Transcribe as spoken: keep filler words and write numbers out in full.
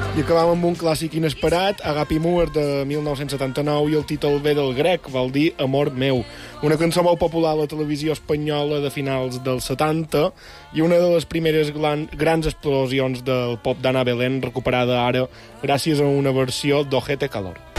I acabam amb un clàssic inesperat, Agapi Moore, de mil nou-cents setanta-nou, i el títol ve del grec, vol dir Amor meu. Una cançó molt popular a la televisió espanyola de finals dels setanta i una de les primeres gran, grans explosions del pop d'Anna Belén, recuperada ara gràcies a una versió d'Ojete Calor.